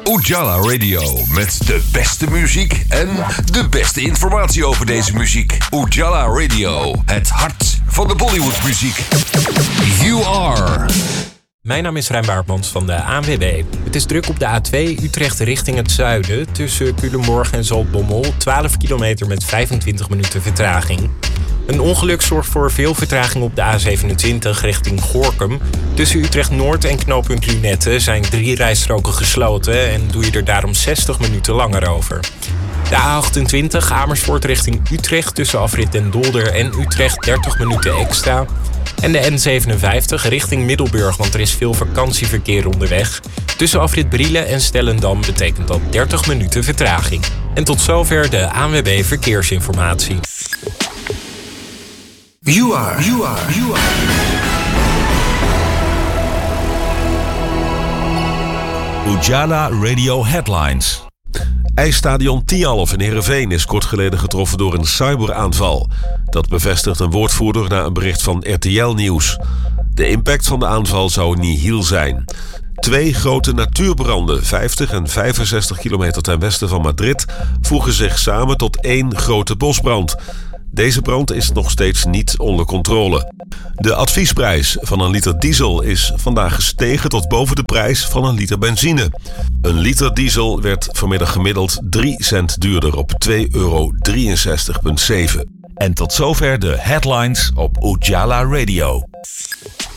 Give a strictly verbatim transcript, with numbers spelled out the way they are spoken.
Ujala Radio met de beste muziek en de beste informatie over deze muziek. Ujala Radio, het hart van de Bollywood-muziek. You are... Mijn naam is Rijn Baartmans van de A N W B. Het is druk op de A twee Utrecht richting het zuiden. Tussen Culemborg en Zaltbommel. twaalf kilometer met vijfentwintig minuten vertraging. Een ongeluk zorgt voor veel vertraging op de A zevenentwintig richting Gorinchem. Tussen Utrecht Noord en knooppunt Lunette zijn drie rijstroken gesloten en doe je er daarom zestig minuten langer over. De A achtentwintig Amersfoort richting Utrecht tussen afrit Den Dolder en Utrecht dertig minuten extra. En de N zevenenvijftig richting Middelburg, want er is veel vakantieverkeer onderweg. Tussen afrit Brielen en Stellendam betekent dat dertig minuten vertraging. En tot zover de A N W B Verkeersinformatie. You are, you are, you are. Ujala Radio Headlines. IJsstadion Tialf in Heerenveen is kort geleden getroffen door een cyberaanval. Dat bevestigt een woordvoerder na een bericht van R T L Nieuws. De impact van de aanval zou nihil zijn. Twee grote natuurbranden, vijftig en vijfenzestig kilometer ten westen van Madrid, voegen zich samen tot één grote bosbrand. Deze brand is nog steeds niet onder controle. De adviesprijs van een liter diesel is vandaag gestegen tot boven de prijs van een liter benzine. Een liter diesel werd vanmiddag gemiddeld drie cent duurder op twee euro drieënzestig komma zeven. En tot zover de headlines op Ujala Radio.